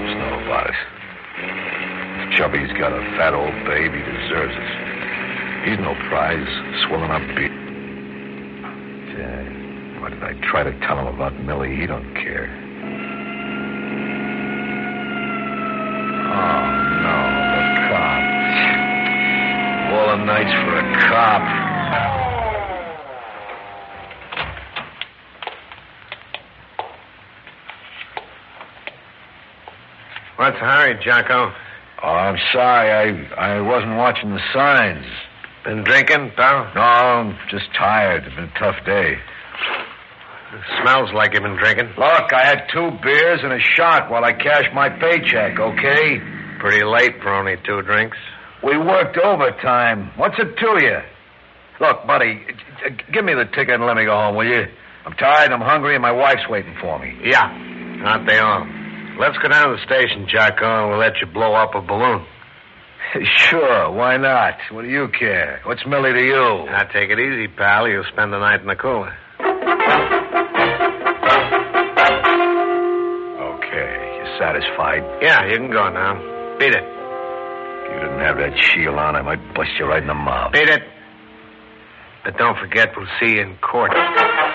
folks know about it. If Chubby's got a fat old babe, he deserves it. He's no prize, swilling up beer. Why did I try to tell him about Millie? He don't care. Oh, no, the cop. All the nights for a cop. What's the hurry, Jocko? Oh, I'm sorry. I wasn't watching the signs. Been drinking, pal? No, I'm just tired. It's been a tough day. It smells like you've been drinking. Look, I had 2 beers and a shot while I cashed my paycheck, okay? Pretty late for only 2 drinks. We worked overtime. What's it to you? Look, buddy, give me the ticket and let me go home, will you? I'm tired, I'm hungry, and my wife's waiting for me. Yeah, aren't they all? Let's go down to the station, Jocko, and we'll let you blow up a balloon. Sure, why not? What do you care? What's Millie to you? Now, take it easy, pal. You'll spend the night in the cooler. Okay, you satisfied? Yeah, you can go now. Beat it. If you didn't have that shield on, I might bust you right in the mouth. Beat it. But don't forget, we'll see you in court.